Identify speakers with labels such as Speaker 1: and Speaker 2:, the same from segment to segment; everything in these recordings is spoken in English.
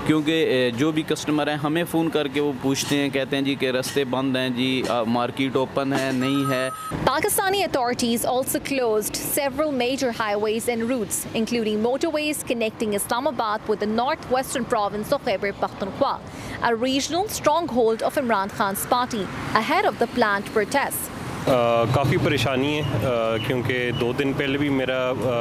Speaker 1: क्योंकि जो भी कस्टमर हैं हमें फ़ोन करके वो पूछते हैं, कहते हैं जी कि रास्ते बंद हैं जी, मार्केट ओपन है नहीं है।
Speaker 2: Pakistani authorities also closed several major highways and routes, including motorways connecting Islamabad with the northwestern province of Khyber Pakhtunkhwa, a regional stronghold of Imran Khan's party, ahead of the planned protests.
Speaker 3: काफ़ी परेशानी है क्योंकि 2 दिन पहले भी मेरा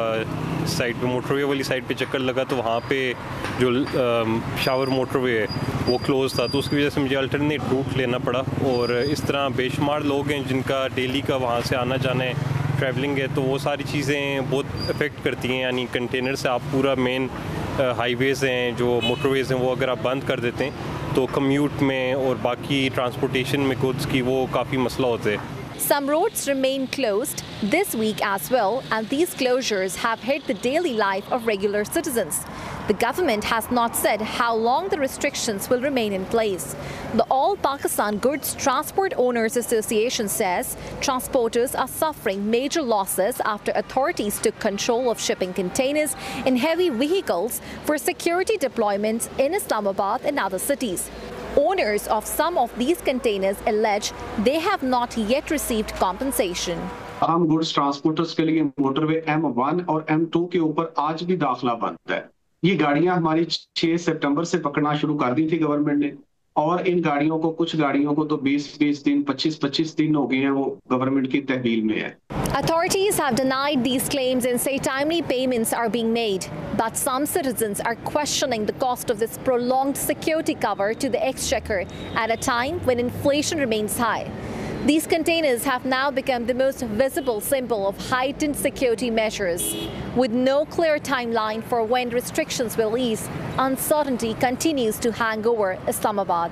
Speaker 3: side पे motorway वाली साइड पे चक्कर लगा तो वहाँ पे जो शावर मोटरवे है वो क्लोज़ था, तो उसकी वजह से मुझे अल्टरनेट रूट लेना पड़ा। और इस तरह बेशुमार लोग हैं जिनका डेली का वहाँ से आना जाना है, ट्रैवलिंग है, तो वो सारी चीज़ें बहुत अफेक्ट करती हैं। यानी कंटेनर से आप पूरा मेन हाईवेज़ हैं जो मोटरवेज़ हैं वो अगर आप बंद कर देते हैं तो कम्यूट में और बाकी ट्रांसपोर्टेशन में गुड्स की वो काफ़ी मसला होता है।
Speaker 2: Some roads remain closed this week as well, and these closures have hit the daily life of regular citizens. The government has not said how long the restrictions will remain in place. The All Pakistan Goods Transport Owners Association says transporters are suffering major losses after authorities took control of shipping containers in heavy vehicles for security deployments in Islamabad and other cities. Owners of some of these containers allege they have not yet received compensation.
Speaker 4: आम goods transporters के लिए motorway M1 और M2 के ऊपर आज भी दाखिला बंद है। ये गाड़ियां हमारी 6 सितंबर से पकड़ना शुरू कर दी थी गवर्नमेंट ने, और इन गाड़ियों को, कुछ गाड़ियों को तो 20-20 दिन, 25-25 दिन हो गए हैं वो गवर्नमेंट की तहवील में है।
Speaker 2: Authorities have denied these claims and say timely payments are being made. But some citizens are questioning the cost of this prolonged security cover to the exchequer at a time when inflation remains high. These containers have now become the most visible symbol of heightened security measures. With no clear timeline for when restrictions will ease, uncertainty continues to hang over Islamabad.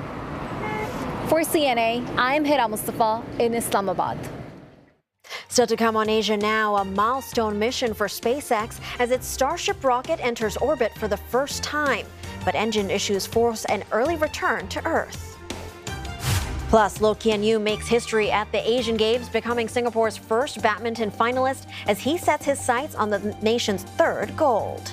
Speaker 2: For CNA, I'm Hira Mustafa in Islamabad.
Speaker 5: Still to come on Asia now, a milestone mission for SpaceX as its Starship rocket enters orbit for the first time. But engine issues force an early return to Earth. Plus, Loh Kian Yew makes history at the Asian Games, becoming Singapore's first badminton finalist as he sets his sights on the nation's 3rd gold.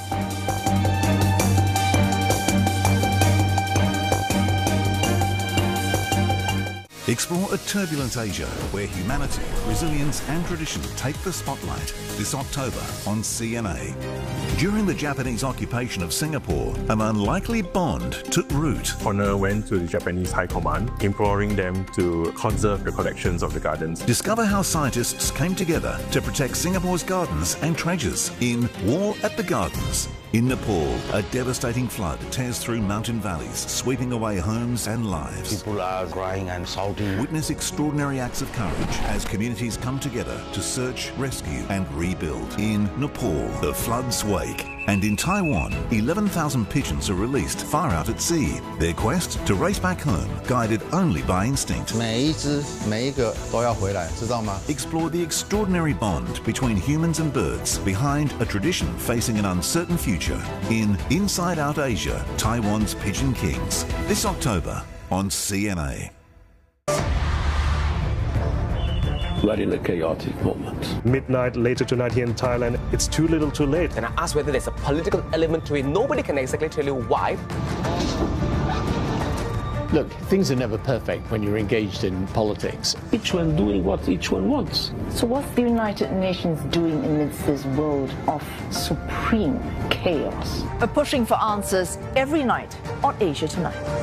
Speaker 6: Explore a turbulent Asia where humanity, resilience and tradition take the spotlight this October on CNA. During the Japanese occupation of Singapore, an unlikely bond took root.
Speaker 7: Honor went to the Japanese High Command, imploring them to conserve the collections of the gardens.
Speaker 6: Discover how scientists came together to protect Singapore's gardens and treasures in War at the Gardens. In Nepal, a devastating flood tears through mountain valleys, sweeping away homes and lives.
Speaker 8: People are crying and shouting.
Speaker 6: Witness extraordinary acts of courage as communities come together to search, rescue and rebuild. In Nepal, the floods wake. And in Taiwan, 11,000 pigeons are released far out at sea. Their quest to race back home, guided only by instinct.
Speaker 8: 每一只每一个都要回来，知道吗？
Speaker 6: Explore the extraordinary bond between humans and birds behind a tradition facing an uncertain future in Inside Out Asia, Taiwan's Pigeon Kings. This October on CNA.
Speaker 9: We're in a chaotic moment.
Speaker 7: Midnight later tonight here in Thailand, it's too little too late.
Speaker 10: And I asked whether there's a political element to it. Nobody can exactly tell you why.
Speaker 9: Look, things are never perfect when you're engaged in politics. Each one doing what each one wants.
Speaker 11: So what's the United Nations doing amidst this world of supreme chaos?
Speaker 12: Pushing for answers every night on Asia Tonight.